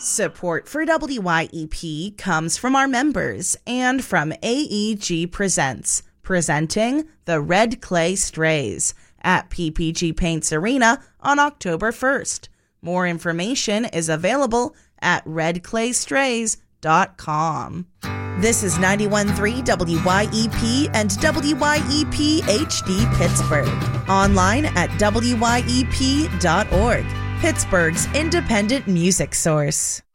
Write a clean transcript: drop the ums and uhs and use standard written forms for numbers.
Support for WYEP comes from our members and from AEG Presents, presenting the Red Clay Strays at PPG Paints Arena on October 1st. More information is available at redclaystrays.com. This is 91.3 WYEP and WYEP HD Pittsburgh. Online at WYEP.org. Pittsburgh's independent music source.